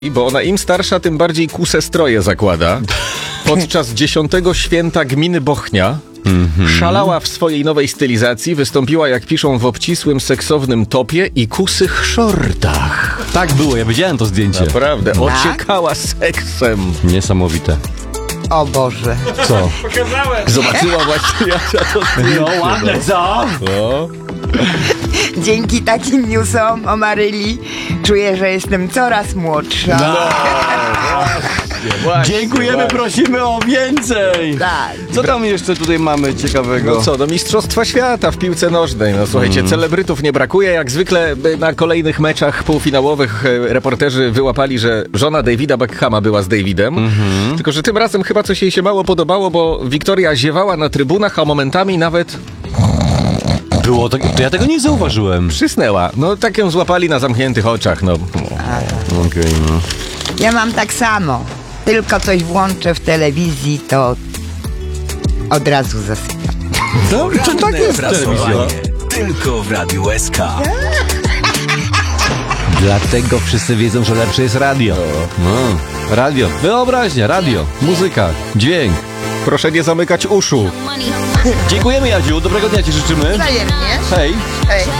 Bo ona im starsza, tym bardziej kuse stroje zakłada. Podczas 10. święta gminy Bochnia szalała w swojej nowej stylizacji, wystąpiła, jak piszą, w obcisłym, seksownym topie i kusych szortach. Tak było, ja widziałem to zdjęcie. Naprawdę, ociekała seksem. Niesamowite. O Boże. Co? Zobaczyła właśnie Jasia to zdjęcie. No ładne, co? No. Dzięki takim newsom o Maryli czuję, że jestem coraz młodsza. Właśnie, Dziękujemy, właśnie. prosimy o więcej. Tak. Co tam jeszcze tutaj mamy ciekawego? No co, do Mistrzostwa Świata w piłce nożnej. No słuchajcie, celebrytów nie brakuje. Jak zwykle na kolejnych meczach półfinałowych reporterzy wyłapali, że żona Davida Beckhama była z Davidem. Tylko że tym razem chyba coś jej się mało podobało, bo Wiktoria ziewała na trybunach, a momentami nawet Było to ja tego nie zauważyłem. przysnęła. No tak ją złapali na zamkniętych oczach. No. Okej, no. Ja mam tak samo. Tylko coś włączę w telewizji, to od razu zasypiam. Czy tak jest telewizja? Tylko w Radiu SK. Dlatego wszyscy wiedzą, że lepsze jest radio. No. Radio, wyobraźnia, radio, muzyka, dźwięk. Proszę nie zamykać uszu. Dziękujemy, Jadziu, dobrego dnia ci życzymy. Wzajemnie. Hej. Hej.